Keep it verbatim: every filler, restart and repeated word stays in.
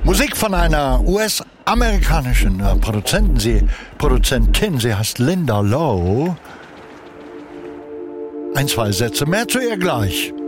Musik von einer U S-amerikanischen äh, Produzentin. Sie, Produzentin, sie heißt Linda Lowe. Ein, zwei Sätze mehr zu ihr gleich.